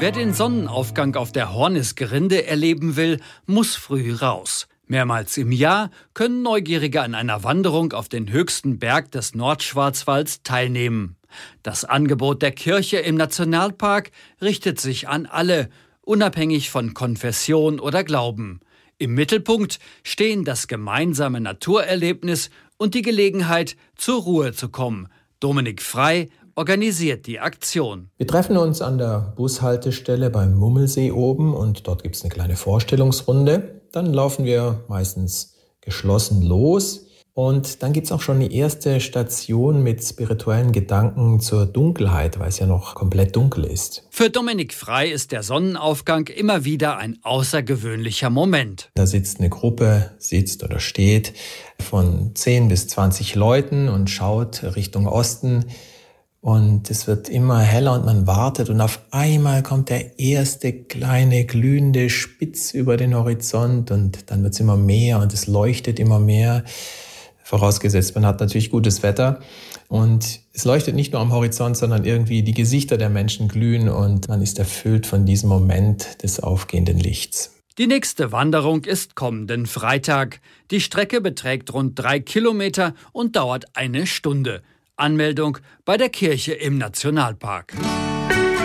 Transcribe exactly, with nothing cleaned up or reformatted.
Wer den Sonnenaufgang auf der Hornisgrinde erleben will, muss früh raus. Mehrmals im Jahr können Neugierige an einer Wanderung auf den höchsten Berg des Nordschwarzwalds teilnehmen. Das Angebot der Kirche im Nationalpark richtet sich an alle, unabhängig von Konfession oder Glauben. Im Mittelpunkt stehen das gemeinsame Naturerlebnis und die Gelegenheit, zur Ruhe zu kommen. Dominik Frei organisiert die Aktion. Wir treffen uns an der Bushaltestelle beim Mummelsee oben und dort gibt es eine kleine Vorstellungsrunde. Dann laufen wir meistens geschlossen los und dann gibt es auch schon die erste Station mit spirituellen Gedanken zur Dunkelheit, weil es ja noch komplett dunkel ist. Für Dominik Frei ist der Sonnenaufgang immer wieder ein außergewöhnlicher Moment. Da sitzt eine Gruppe, sitzt oder steht von zehn bis zwanzig Leuten und schaut Richtung Osten. Und es wird immer heller und man wartet und auf einmal kommt der erste kleine glühende Spitz über den Horizont und dann wird es immer mehr und es leuchtet immer mehr. Vorausgesetzt, man hat natürlich gutes Wetter und es leuchtet nicht nur am Horizont, sondern irgendwie die Gesichter der Menschen glühen und man ist erfüllt von diesem Moment des aufgehenden Lichts. Die nächste Wanderung ist kommenden Freitag. Die Strecke beträgt rund drei Kilometer und dauert eine Stunde. Anmeldung bei der Kirche im Nationalpark.